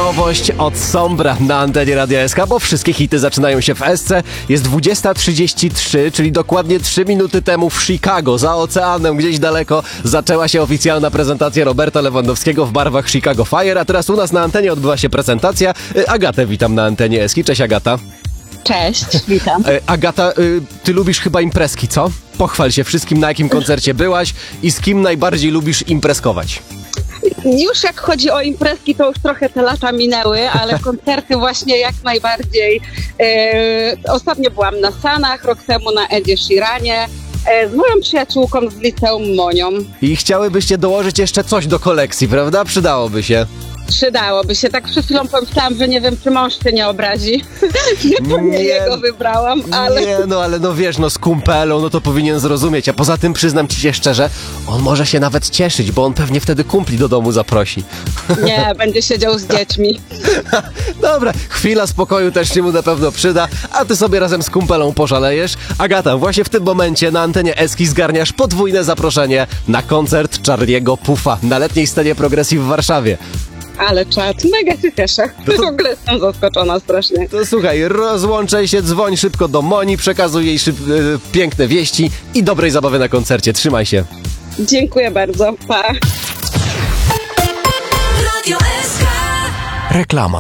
Nowość od Sombra na antenie Radia SK, bo wszystkie hity zaczynają się w SC. Jest 20:33, czyli dokładnie 3 minuty temu w Chicago, za oceanem, gdzieś daleko, zaczęła się oficjalna prezentacja Roberta Lewandowskiego w barwach Chicago Fire, a teraz u nas na antenie odbywa się prezentacja. Agatę witam na antenie SK. Cześć, Agata. Cześć, witam. Agata, ty lubisz chyba imprezki, co? Pochwal się wszystkim, na jakim koncercie byłaś i z kim najbardziej lubisz imprezkować. Już jak chodzi o imprezki, to już trochę te lata minęły, ale koncerty właśnie jak najbardziej. Ostatnio byłam na Sanach, rok temu na Edzie Sheeranie, z moją przyjaciółką z liceum Monią. I chciałybyście dołożyć jeszcze coś do kolekcji, prawda? Przydałoby się. Przydałoby się. Tak przed chwilą pomyślałam, że nie wiem, czy mąż się nie obrazi, że to nie jego wybrałam, ale... Nie, ale wiesz, z kumpelą, to powinien zrozumieć. A poza tym przyznam ci się szczerze, on może się nawet cieszyć, bo on pewnie wtedy kumpli do domu zaprosi. Nie, będzie siedział z dziećmi. Dobra, chwila spokoju też się mu na pewno przyda, a ty sobie razem z kumpelą poszalejesz. Agata, właśnie w tym momencie na antenie Eski zgarniasz podwójne zaproszenie na koncert Charlie'ego Puffa na letniej scenie Progressive w Warszawie. Ale czad, mega się cieszę. W ogóle jestem zaskoczona strasznie. To słuchaj, rozłączaj się, dzwoń szybko do Moni, przekazuj jej piękne wieści i dobrej zabawy na koncercie. Trzymaj się. Dziękuję bardzo, pa. Reklama.